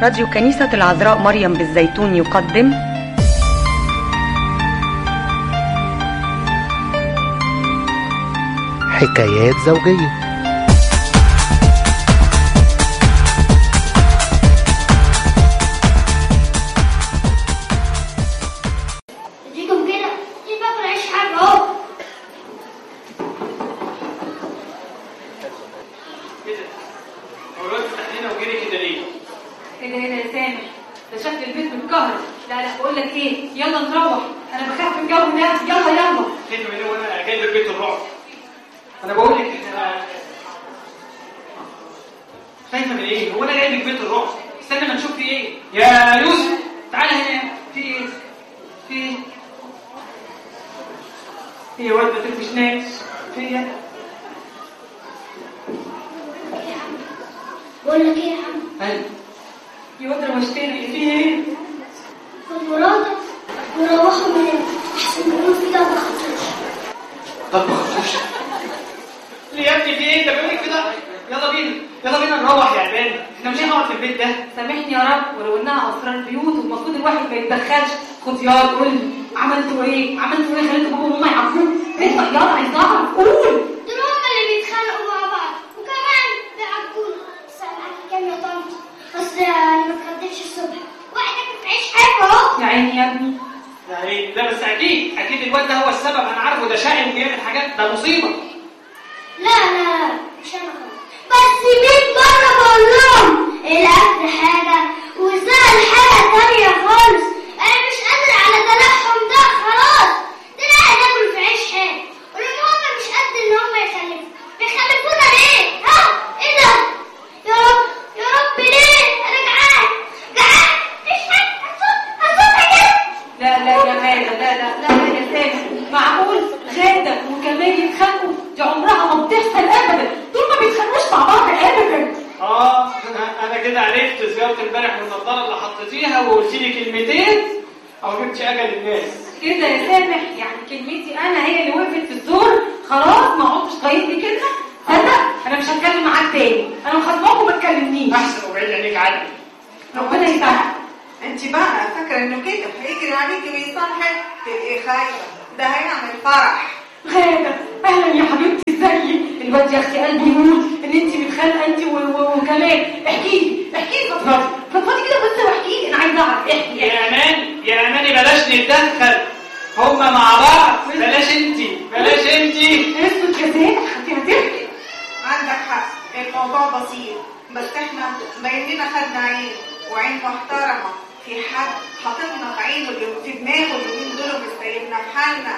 راديو كنيسة العذراء مريم بالزيتون يقدم حكايات زوجية. اديكم كده دي باكل عيش حاجة اهو. كده هو الواد فتح لنا وجري كده ليه؟ كده هنا يا سامح، ده شكل البيت متكهرب. لا بقول لك ايه، يلا نروح، انا بخاف من الجو ده. يلا فين من وانا جايب البيت الرعب. انا بقول لك خايفه من ايه؟ هو انا جايب لك بيت الرعب؟ استنى ما نشوف في ايه. يا يوسف تعالى هنا. في ايه؟ في ايه؟ يا واد ما تلفشناش. في ايه؟ بقول لك ايه يا عم؟ ايوه يا واد روشتني. في ايه؟ خد مراتك وروحوا من هنا احسن ما يكون في ده ما خطرش. طب ما خدتوش ليه يا ابني؟ في ايه؟ ده بيقول لك كده. يلا بينا نروح يا عباد. احنا مش هنقعد في البيت ده. سامحني يا رب، ولو انها اسرار بيوت والمفروض الواحد ما يتدخلش. خد يلا قول لي عملتوا ايه؟ خليتوا بابا وماما يعرفوا؟ اطلع يلا، عايز اعرف. قول. دول هما اللي بيتخانقوا مع بعض وكمان بيعجبونا. بس انا كام يا طنط؟ بس انا ما اتغديتش الصبح واحنا في عيش حلو اهو. يا عيني يا ابني. لا بس اكيد الواد ده هو السبب. انا عارفه ده شقي وبيعمل حاجات. ده مصيبه. لا مش انا خالص. بس 100 مرة بقول لهم الاكل حاجة والزعل حاجة تانية خالص. انا مش قادر على تنحم ده خلاص. ده انا قاعد اكل في عيش حاجة ولما هما مش قد ان هما يخلفوا بيخلفونا ليه؟ ها؟ ايه ده؟ يا رب ليه؟ انا جعان مش هصوم كده. لا يا غادة، لا يا سامح، معقول غادة وكمال يتخانقوا؟ دي عمرها ما بتحصل ابدا. دول ما بيتخانقوش مع بعض ابدا. انا كده عرفت زياره امبارح والنضاره اللي حطيتيها وقلت لي كلمتين او جبتش اجل الناس. كده يا سامح يعني كلمتي انا هي اللي وقفت في الزور؟ خلاص ما عدتش غيرت لي كلمه. تصدق انا مش هتكلم معاك تاني. انا مخصماك وما تكلمنيش. احسن وبعيد عينيك عني. ربنا يسامحك. انت بقى فاكره انه كده هيجري عليكي ويصالحك؟ تبقي خايفه، ده هيعمل فرح. غادة اهلا يا حبيبتي، ازيك؟ الواد يا اختي قلبي يموت ان انت متخانقه انت وكمان. احكي لي فضفضي كده بس واحكي لي، انا عايزه اعرف. احكي يا اماني بلاش نتدخل. هما مع بعض. بلاش انت اسكت يا سامح، انت هتحكي. عندك حق، الموضوع بسيط، بس احنا باين لنا خدنا عين وعين محترمه. في حد حاططنا في عينه اللي في دماغه اليومين دول ومش سايبنا في حالنا.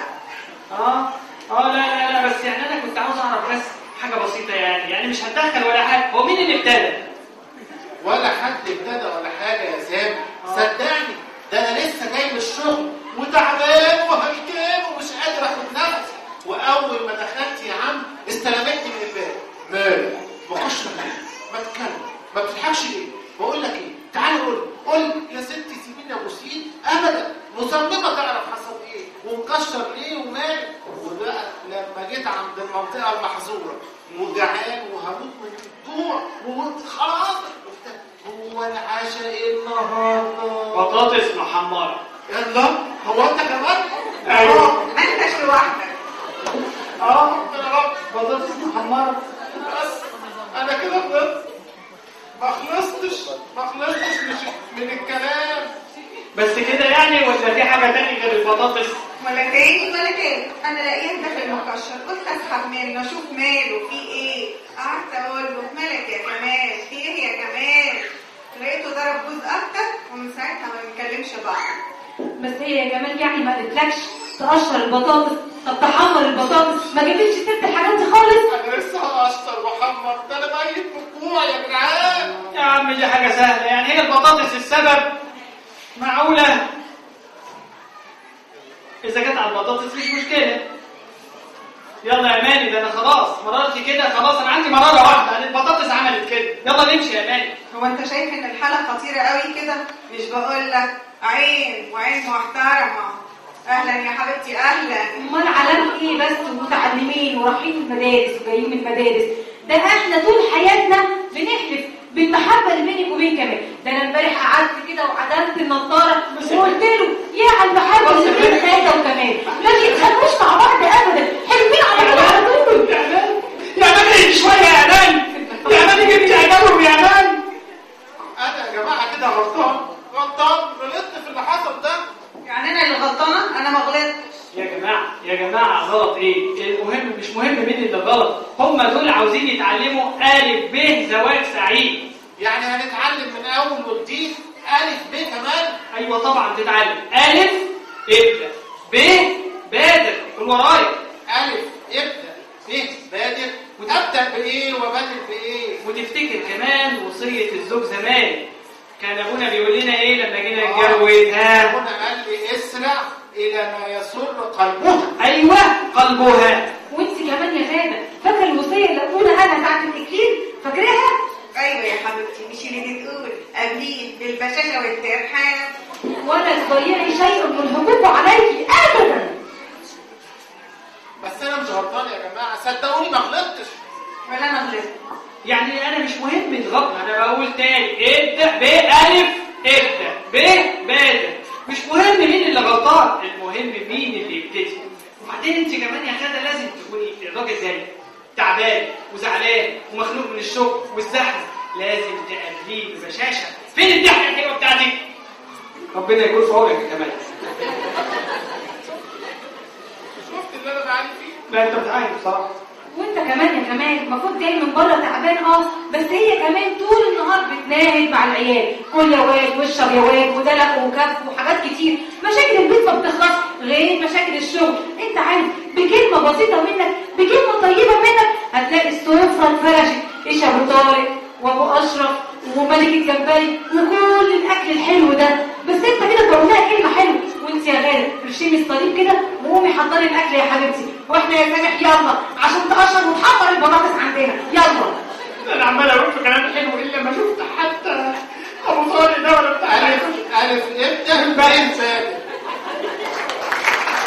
لا بس يعني انا كنت عاوز اعرف بس حاجه بسيطه. يعني مش هتدخل ولا حاجه. هو مين اللي ابتدى؟ ولا حد ابتدى ولا حاجة يا سامح. صدقني ده أنا لسه جاي من الشغل وتعبان وهلكان ومش قادر آخد نفسي، وأول ما دخلت يا عم استلمتني من الباب. مالك؟ بخش معاك، ما تتكلم، ما بتضحكش ليه؟ بقول لك إيه؟ تعالى قول يا ستي سيبيني أبوسيك. أبدا، مصممة تعرف حصل إيه ومكشر ليه ومالك. وبقى لما جيت عند المنطقة المحظورة وجعان وهموت من الجوع وخلاص، هو العشاء النهارده بطاطس محمره. يلا هو انت كمان؟ ايوه ما انتش لوحدك. يا رب بطاطس محمره. بس انا كده بجد ما خلصتش من الكلام. بس كده يعني ولا في حاجه تانية غير البطاطس؟ ولا تاني انا لاقيه داخل مكشر، قلت اسحب منه اشوف ماله في ايه. قعدت اقول له مالك يا كمال؟ في ايه يا كمال؟ لقيته ضرب جوز اكتر ومن ساعتها ما بنكلمش بعض. بس هي يا جمال يعني ما قالتلكش تقشر البطاطس؟ طب تحمر البطاطس؟ ما جبتش ست الحاجات دي خالص؟ انا لسه هقشر واحمر، ده انا ميت من الجوع يا جدعان. يا عم دي حاجه سهله. يعني هي البطاطس السبب؟ معقوله؟ اذا جت على البطاطس مش مشكله. يلا يا ماني، ده انا خلاص مرارتي كده. خلاص انا عندي مراره واحده، البطاطس عملت كده. يلا نمشي يا ماني. هو انت شايف ان الحاله خطيره قوي كده؟ مش بقول لك عين وعين محترمه. اهلا يا حبيبتي اهلا. امال علام ايه بس؟ ومتعلمين ورايحين المدارس وجايين من المدارس. ده احنا طول حياتنا بنحلف بالمحبه اللي بينك وبين كمال. ده انا امبارح قعدت كده وعدلت النضاره وقلت له يا على المحبه اللي بين خالد وكمال، ما بيتخانقوش مع بعض ابدا، حلوين على بعض على طول. يا مان ايه شويه يا مان، يا مان جبت عجبهم يا مان. انا يا جماعه كده غلطان غلطت في اللي حصل ده. يعني انا اللي غلطانه؟ انا ما غلطتش. يا جماعه غلط ايه؟ المهم مش مهم مين اللي غلط، هم دول عاوزين يتعلموا الف ب زواج سعيد. يعني هنتعلم من اول وجديد الف ب كمان؟ ايوه طبعا تتعلم. الف ابدا، ب بادر، قول ورايا. الف ابدا، ب بادر، وتبدا بايه وبادر بايه؟ وتفتكر كمان وصيه الزوج زمان، كان ابونا بيقول لنا ايه لما جينا نتجوز؟ ها، ابونا قال لي اسرع الى ما يسر قلبها. ايوه قلبها. وانت كمان يا غاده فاكره الوصيه اللي قلنا انا ساعه الاكليل؟ فاكراها؟ ايوه يا حبيبتي، مش اللي بتقول قبليه بالبشاشه والترحاب ولا تضيعي شيء من حقوقه عليكي ابدا. بس انا مش غلطان يا جماعه، صدقوني ما غلطتش. ولا انا غلطت. يعني انا مش مهم الغلط، انا بقول تاني ابدا بألف، ابدا ب بادر، مش مهم مين اللي غلطان، المهم مين اللي يبتدي. وبعدين انت كمان يا خالد لازم تكوني الراجل زي تعبان وزعلان ومخنوق من الشغل والزحمه، لازم تقابليه ببشاشه. فين الضحكه الحلوه بتاعتك؟ ربنا يكون في عونك يا كمال. شفت اللي انا بعاني فيه؟ لا انت بتعاني بصراحه. وانت كمان يا كمال المفروض جاي من بره تعبان بس هي كمان طول النهار بتناهد مع العيال، كل يا واد واشرب يا واد ودلق وكف وحاجات كتير. مشاكل البيت ما بتخلص غير مشاكل الشغل. انت عارف بكلمه بسيطه منك، بكلمه طيبه منك هتلاقي السفره اتفرشت. ايش ابو طارق وابو اشرف وملك الجمبري وكل الاكل الحلو ده. بس انت كده تقول لها كلمه حلوه. وانت يا غالب ارشمي الصليب كده وقومي حضري الاكل يا حبيبتي، واحنا يا سامح يلا عشان تقشر وتحضر البطاطس عندنا يلا. انا عمال اقول في كلام حلو الا ما شفت حتى ابو طارق ده ولا بتاع الف ابدا ب